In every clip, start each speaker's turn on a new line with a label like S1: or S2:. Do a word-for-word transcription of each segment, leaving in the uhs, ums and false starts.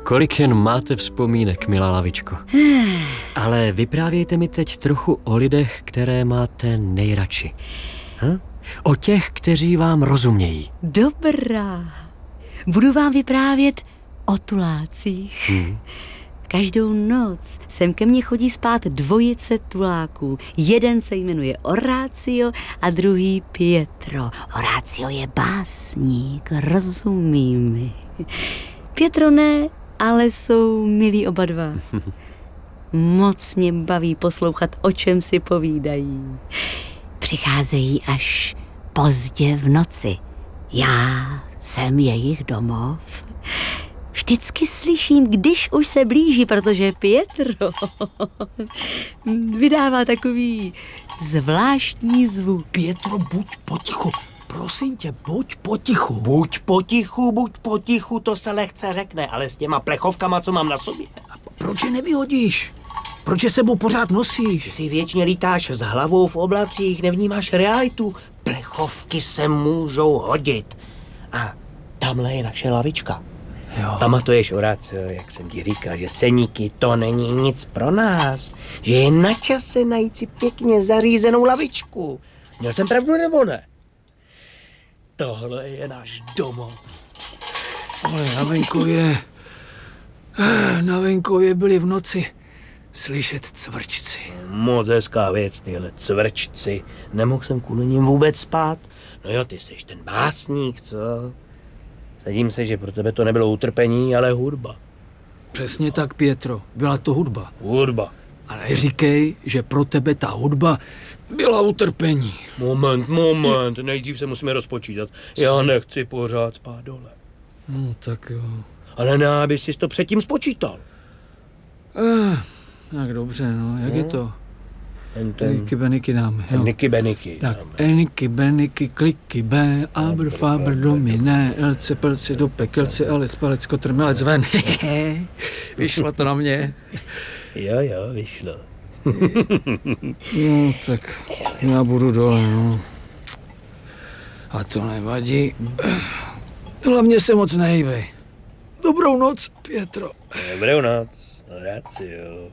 S1: kolik jen máte vzpomínek, milá lavičko. Ale vyprávějte mi teď trochu o lidech, které máte nejradši. Hm? O těch, kteří vám rozumějí.
S2: Dobrá. Budu vám vyprávět o tulácích. Hmm. Každou noc sem ke mně chodí spát dvojice tuláků. Jeden se jmenuje Horácio a druhý Pietro. Horácio je básník, rozumí mi. Pietro ne, ale jsou milí oba dva. Moc mě baví poslouchat, o čem si povídají. Přicházejí až pozdě v noci. Já jsem jejich domov. Vždycky slyším, když už se blíží, protože Pietro vydává takový zvláštní zvuk.
S3: Pietro, buď potichu. Prosím tě, buď potichu.
S4: Buď potichu, buď potichu, to se lehce řekne, ale s těma plechovkama, co mám na sobě.
S3: Proč je nevyhodíš? Proč je sebou pořád nosíš?
S4: Ty si věčně lítáš s hlavou v oblacích, nevnímáš realitu. Plechovky se můžou hodit. A tamhle je naše lavička.
S3: Jo.
S4: Pamatuješ, Horácio, jak jsem ti říkal, že seníky to není nic pro nás, že je na čase najít si pěkně zařízenou lavičku. Měl jsem pravdu, nebo ne? Tohle je náš domov.
S3: Ale na venkově, na venkově byli v noci slyšet cvrčci.
S4: Moc hezká věc, tyhle cvrčci. Nemohl jsem kvůli nim vůbec spát. No jo, ty seš ten básník, co? Sadím se, že pro tebe to nebylo utrpení, ale hudba.
S3: Přesně tak, Pietro. Byla to hudba.
S4: Hudba.
S3: Ale říkej, že pro tebe ta hudba byla utrpení.
S4: Moment, moment. Nejdřív se musíme rozpočítat. Já nechci pořád spát dole.
S3: No tak jo.
S4: Ale ne, aby jsi to předtím spočítal.
S3: Eh, tak dobře, no. Jak no. je to? Eniky beniky dáme, jo.
S4: Eniky beniky.
S3: Tak, eniky beniky, kliky B, abr, fabr, dominé, elce, pelce, do pekelce, alec, palec, kotr, melec, ven. Vyšlo to na mě.
S4: Jo, jo, vyšlo.
S3: No, tak já budu dole, no. A to nevadí. Hlavně se moc nehýbej. Dobrou noc, Pietro.
S4: Dobrou noc, Horácio.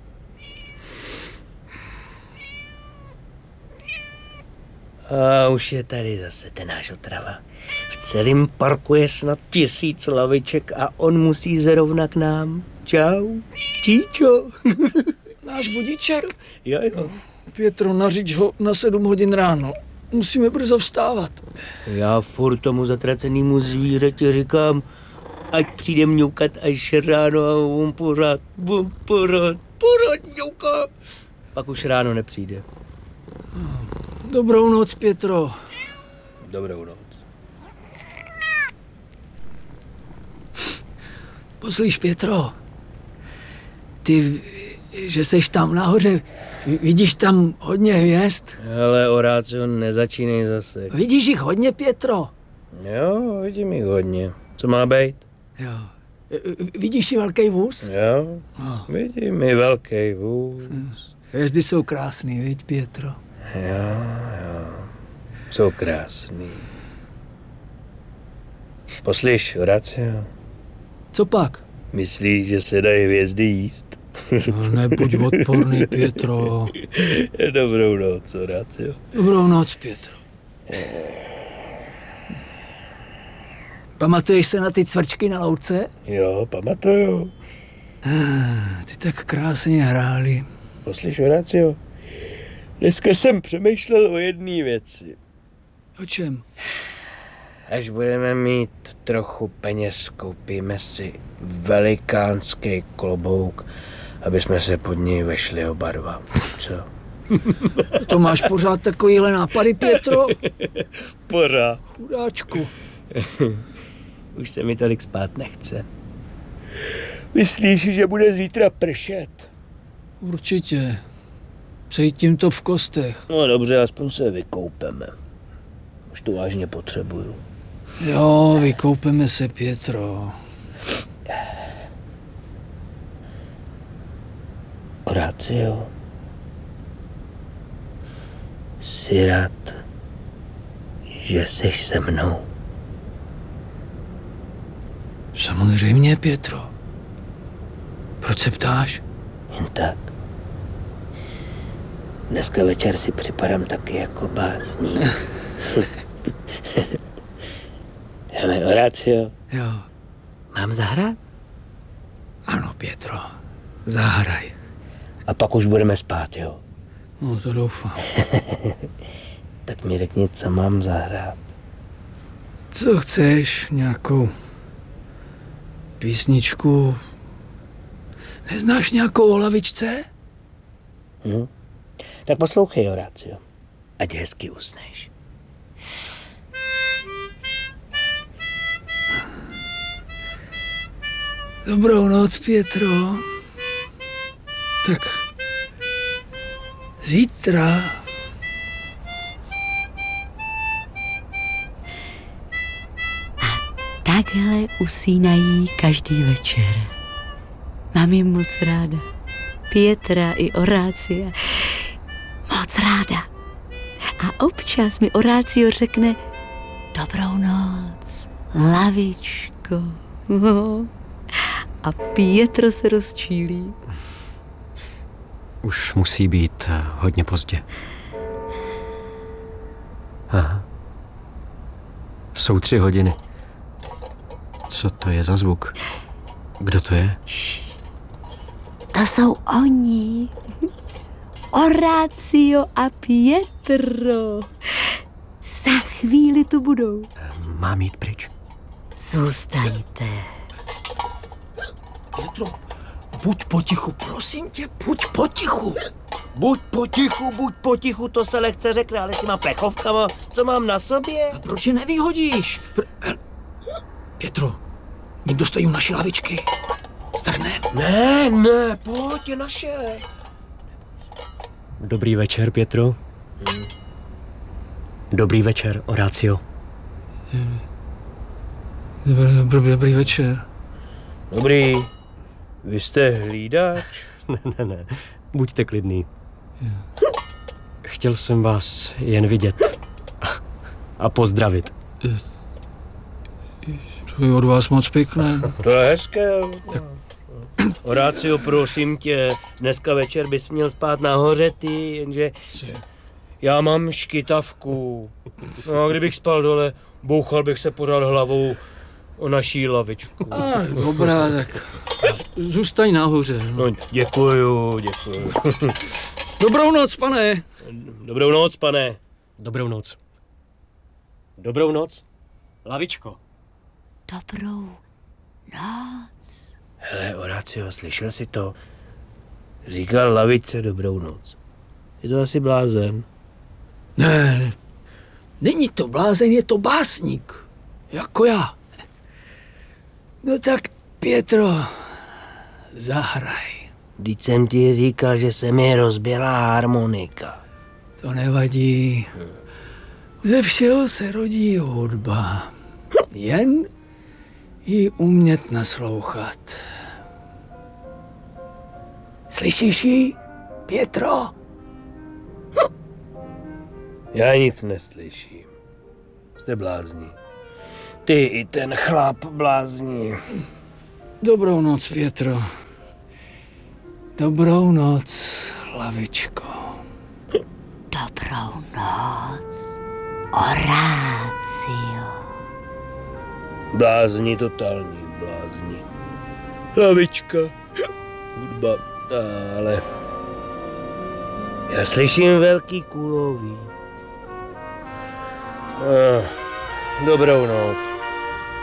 S4: A už je tady zase ten náš otrava. V celém parku je snad tisíc laviček a on musí zrovna k nám. Čau, Číčo.
S3: Náš budíček?
S4: Jo, jo.
S3: Pietro, nařiď ho na sedm hodin ráno. Musíme brzo vstávat.
S4: Já furt tomu zatracenému zvířeti říkám, ať přijde mňoukat až ráno a on pořád, on pořád, pořád mňouká. Pak už ráno nepřijde.
S3: Dobrou noc, Pietro.
S4: Dobrou noc.
S3: Poslíš, Pietro, ty, že seš tam nahoře, vidíš tam hodně hvězd?
S4: Ale Horácio, nezačínej zase.
S3: Vidíš jich hodně, Pietro?
S4: Jo, vidím jich hodně. Co má být?
S3: Jo. Vidíš i velký vůz?
S4: Jo,
S3: no.
S4: Vidím i velký vůz.
S3: Hvězdy jsou krásný, viď, Pietro?
S4: Jo, jo, jsou krásný. Poslyš, Horácio.
S3: Co pak?
S4: Myslíš, že se dají hvězdy jíst?
S3: No, nebuď odporný, Pietro.
S4: Dobrou noc, Horácio.
S3: Dobrou noc, Pietro. Pamatuješ se na ty cvrčky na louce?
S4: Jo, pamatuju.
S3: Ah, ty tak krásně hráli.
S4: Poslyš, Horácio. Dneska jsem přemýšlel o jedné věci.
S3: O čem?
S4: Až budeme mít trochu peněz, koupíme si velikánský klobouk, aby jsme se pod něj vešli oba dva. Co?
S3: To máš pořád takovýhle nápady, Pietro?
S4: Pořád.
S3: Chudáčku.
S4: Už se mi tolik spát nechce. Myslíš, že bude zítra pršet?
S3: Určitě. Cítím to v kostech.
S4: No dobře, aspoň se vykoupeme. Už to vážně potřebuju.
S3: Jo, vykoupeme se, Pietro.
S4: Horácio, jsi rád, že jsi se mnou?
S3: Samozřejmě, Pietro. Proč se ptáš?
S4: Jen tak. Dneska večer si připadám taky jako básník. Hele, Horácio.
S3: Jo.
S4: Mám zahrát?
S3: Ano, Pietro. Zahraj.
S4: A pak už budeme spát, jo?
S3: No, to doufám.
S4: Tak mi řekni, co mám zahrát.
S3: Co chceš? Nějakou písničku? Neznáš nějakou o lavičce?
S4: Hm? Tak poslouchej, Horácio. Ať hezky usneš.
S3: Dobrou noc, Pietro. Tak zítra.
S2: Takhle usínají každý večer. Mám je moc ráda. Pietra i Horácia. Moc ráda. A občas mi Horácio řekne dobrou noc, lavičko. A Pietro se rozčílí.
S1: Už musí být hodně pozdě. Aha. Jsou tři hodiny. Co to je za zvuk? Kdo to je?
S2: To jsou oni. Horácio a Pietro. Za chvíli tu budou.
S1: Mám jít pryč.
S2: Zůstaňte.
S3: Pietro, buď potichu, prosím tě, buď potichu.
S4: Buď potichu, buď potichu, to se lehce řekne, ale s těma plechovkama, co mám na sobě?
S3: A proč je nevyhodíš? Pr- Pietro, někdo stojí u naší lavičky. Strhnem.
S4: Ne, ne, pojď, je naše.
S1: Dobrý večer, Pietro. Hmm. Dobrý večer, Horácio.
S3: Dobrý, dobrý, dobrý večer.
S4: Dobrý. Vy jste hlídač?
S1: Ne, ne, ne. Buďte klidný. Chtěl jsem vás jen vidět. A pozdravit.
S3: To je od vás moc pěkné.
S4: To je hezké. Horácio, prosím tě, dneska večer bys měl spát nahoře ty, jenže já mám škytavku. No a kdybych spal dole, bouchal bych se pořád hlavou o naší lavičku.
S3: A, dobrá, tak zůstaň nahoře.
S4: No, děkuju, děkuju.
S3: Dobrou noc, pane.
S4: Dobrou noc, pane.
S1: Dobrou noc. Dobrou noc, lavičko.
S2: Dobrou noc.
S4: Hele, Horácio, slyšel jsi to? Říkal lavičce dobrou noc. Je to asi blázen.
S3: Ne, není to blázen, je to básník. Jako já. No tak, Pietro, zahraj.
S4: Vždyť jsem ti říkal, že se mi rozběla harmonika.
S3: To nevadí. Ze všeho se rodí hudba. Jen ji umět naslouchat. Slyšíš ji, Pietro?
S4: Já nic neslyším. Jste blázni. Ty i ten chlap blázni.
S3: Dobrou noc, Pietro. Dobrou noc, lavičko.
S2: Dobrou noc, Horácio.
S4: Blázni, totální blázni. Hlavička, hudba, ale... Já slyším velký kůlový. Ah, dobrou noc.